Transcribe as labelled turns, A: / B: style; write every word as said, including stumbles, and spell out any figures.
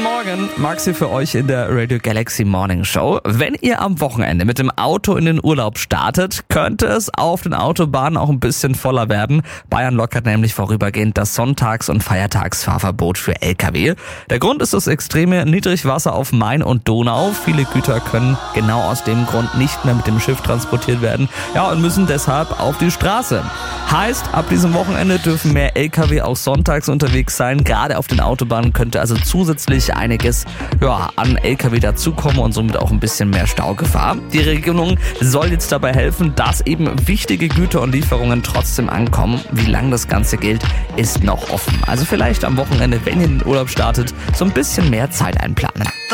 A: Morgen, Maxi für euch in der Radio Galaxy Morning Show. Wenn ihr am Wochenende mit dem Auto in den Urlaub startet, könnte es auf den Autobahnen auch ein bisschen voller werden. Bayern lockert nämlich vorübergehend das Sonntags- und Feiertagsfahrverbot für L K W. Der Grund ist das extreme Niedrigwasser auf Main und Donau. Viele Güter können genau aus dem Grund nicht mehr mit dem Schiff transportiert werden, ja, und müssen deshalb auf die Straße. Heißt, ab diesem Wochenende dürfen mehr L K W auch sonntags unterwegs sein. Gerade auf den Autobahnen könnte also zusätzlich einiges ja, an L K W dazukommen und somit auch ein bisschen mehr Staugefahr. Die Regierung soll jetzt dabei helfen, dass eben wichtige Güter und Lieferungen trotzdem ankommen. Wie lange das Ganze gilt, ist noch offen. Also vielleicht am Wochenende, wenn ihr in den Urlaub startet, so ein bisschen mehr Zeit einplanen.